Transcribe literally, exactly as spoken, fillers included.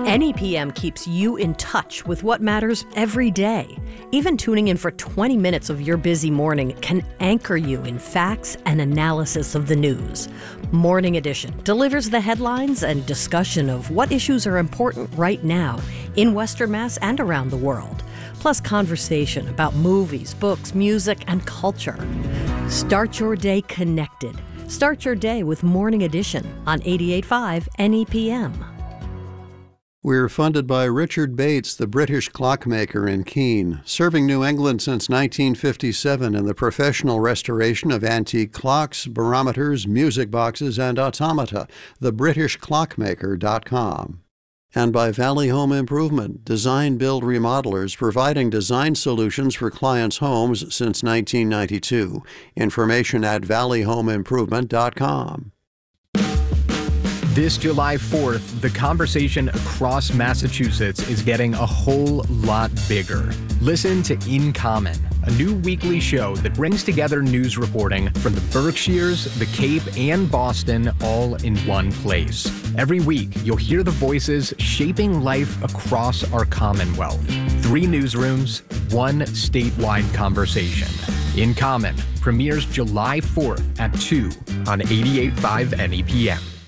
N E P M keeps you in touch with what matters every day. Even tuning in for twenty minutes of your busy morning can anchor you in facts and analysis of the news. Morning Edition delivers the headlines and discussion of what issues are important right now in Western Mass and around the world, plus conversation about movies, books, music, and culture. Start your day connected. Start your day with Morning Edition on eighty-eight point five N E P M. We're funded by Richard Bates, the British clockmaker in Keene, serving New England since nineteen fifty-seven in the professional restoration of antique clocks, barometers, music boxes, and automata, the british clockmaker dot com. And by Valley Home Improvement, design, build, remodelers providing design solutions for clients' homes since nineteen ninety-two. Information at valley home improvement dot com. This July fourth, the conversation across Massachusetts is getting a whole lot bigger. Listen to In Common, a new weekly show that brings together news reporting from the Berkshires, the Cape, and Boston all in one place. Every week, you'll hear the voices shaping life across our Commonwealth. Three newsrooms, one statewide conversation. In Common premieres July fourth at two on eighty-eight point five N E P M.